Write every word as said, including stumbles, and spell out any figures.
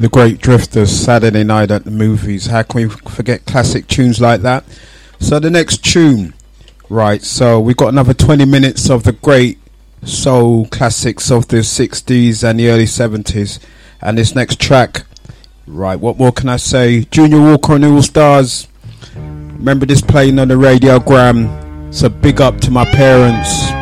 The Great Drifters, Saturday Night at the Movies. How can we forget classic tunes like that? So the next tune, right, so we've got another twenty minutes of the great soul classics of the sixties and the early seventies. And this next track, right, what more can I say? Junior Walker and All Stars. Remember this playing on the radiogram. So big up to my parents.